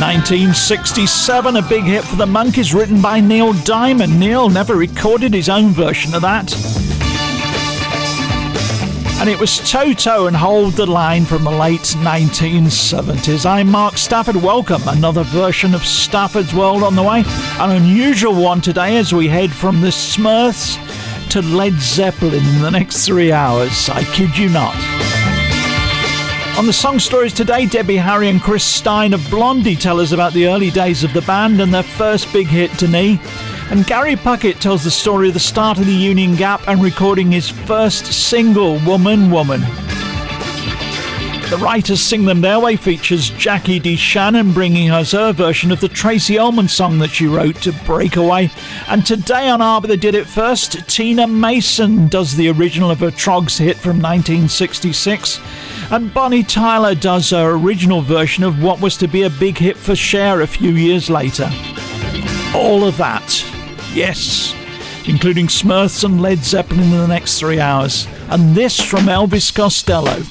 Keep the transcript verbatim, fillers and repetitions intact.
nineteen sixty-seven, a big hit for the Monkees written by Neil Diamond. Neil never recorded his own version of that. And it was Toto and Hold the Line from the late nineteen seventies. I'm Mark Stafford. Welcome. Another version of Stafford's World on the way. An unusual one today as we head from the Smurfs to Led Zeppelin in the next three hours. I kid you not. On the Song Stories today, Debbie Harry and Chris Stein of Blondie tell us about the early days of the band and their first big hit, Denis. And Gary Puckett tells the story of the start of the Union Gap and recording his first single, Woman, Woman. The Writers Sing Them Their Way features Jackie D. Shannon bringing us her version of the Tracy Ullman song that she wrote to Breakaway. And today on Arbor They Did It First, Tina Mason does the original of her Troggs hit from nineteen sixty-six. And Bonnie Tyler does her original version of what was to be a big hit for Cher a few years later. All of that, yes, including Smurfs and Led Zeppelin in the next three hours. And this from Elvis Costello.